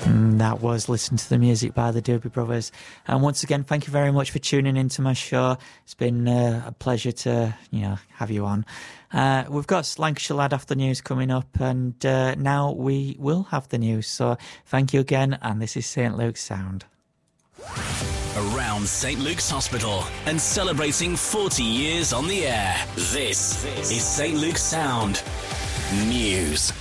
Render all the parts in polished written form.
That was Listen to the Music by the Doobie Brothers. And once again, thank you very much for tuning into my show. It's been a pleasure to, have you on. We've got Lancashire Lad After News coming up, and now we will have the news. So thank you again, and this is St Luke's Sound. Around St Luke's Hospital and celebrating 40 years on the air. This is St Luke's Sound News.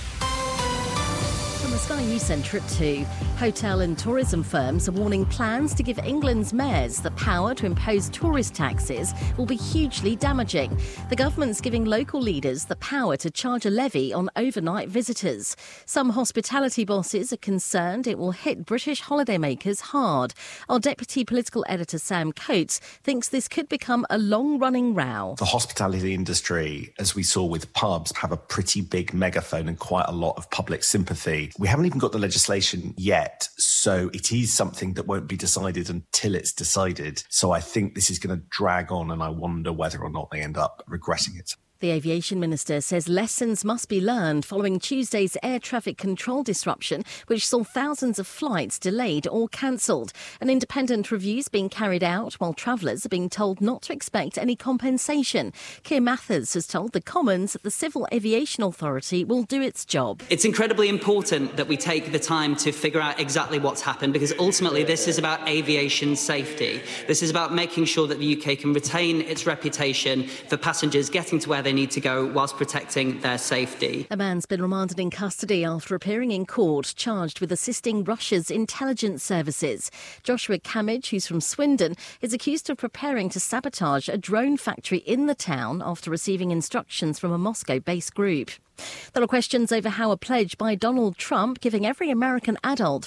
From the Sky News Centre at 2, hotel and tourism firms are warning plans to give England's mayors the power to impose tourist taxes will be hugely damaging. The government's giving local leaders the power to charge a levy on overnight visitors. Some hospitality bosses are concerned it will hit British holidaymakers hard. Our deputy political editor Sam Coates thinks this could become a long-running row. The hospitality industry, as we saw with pubs, have a pretty big megaphone and quite a lot of public sympathy. We haven't even got the legislation yet, so it is something that won't be decided until it's decided. So I think this is going to drag on, and I wonder whether or not they end up regretting it. The aviation minister says lessons must be learned following Tuesday's air traffic control disruption, which saw thousands of flights delayed or cancelled. An independent review is being carried out while travellers are being told not to expect any compensation. Keir Mathers has told the Commons that the Civil Aviation Authority will do its job. It's incredibly important that we take the time to figure out exactly what's happened, because ultimately this is about aviation safety. This is about making sure that the UK can retain its reputation for passengers getting to where they need to go whilst protecting their safety. A man's been remanded in custody after appearing in court, charged with assisting Russia's intelligence services. Joshua Camage, who's from Swindon, is accused of preparing to sabotage a drone factory in the town after receiving instructions from a Moscow-based group. There are questions over how a pledge by Donald Trump giving every American adult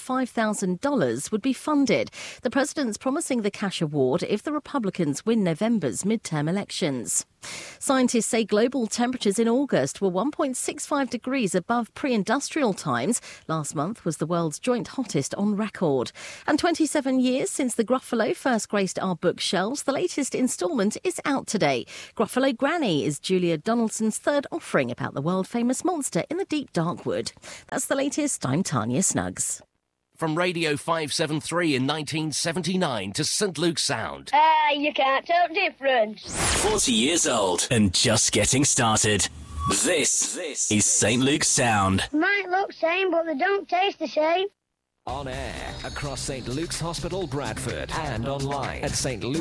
$5,000 would be funded. The president's promising the cash award if the Republicans win November's midterm elections. Scientists say global temperatures in August were 1.65 degrees above pre-industrial times. Last month was the world's joint hottest on record. And 27 years since the Gruffalo first graced our bookshelves, the latest instalment is out today. Gruffalo Granny is Julia Donaldson's third offering about the world-famous monster in the deep dark wood. That's the latest. I'm Tanya Snuggs. From Radio 573 in 1979 to St Luke's Sound. You can't tell the difference. 40 years old and just getting started. This is St Luke's Sound. Might look same, but they don't taste the same. On air across St Luke's Hospital, Bradford, and online at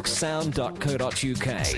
stlukessound.co.uk.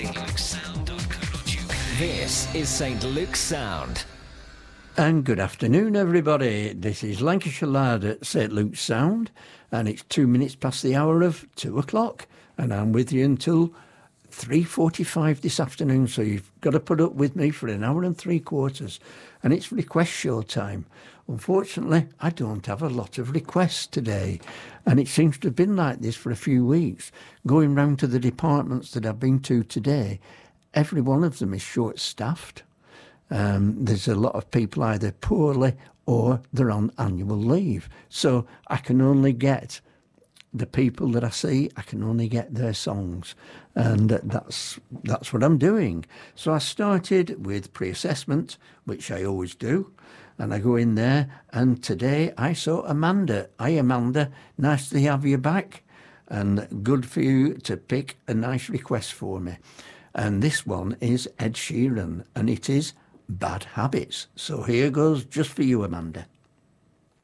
This is St Luke's Sound. And good afternoon, everybody. This is Lancashire Lad at St Luke's Sound, and it's 2 minutes past the hour of 2 o'clock, and I'm with you until 3:45 this afternoon, so you've got to put up with me for an hour and 3/4, and it's request show time. Unfortunately, I don't have a lot of requests today, and it seems to have been like this for a few weeks. Going round to the departments that I've been to today, every one of them is short-staffed. There's a lot of people either poorly or they're on annual leave. So I can only get the people that I see, I can only get their songs. And that's what I'm doing. So I started with pre-assessment, which I always do. And I go in there, and today I saw Amanda. Hi, Amanda. Nice to have you back. And good for you to pick a nice request for me. And this one is Ed Sheeran, and it is Bad Habits. So here goes just for you, Amanda.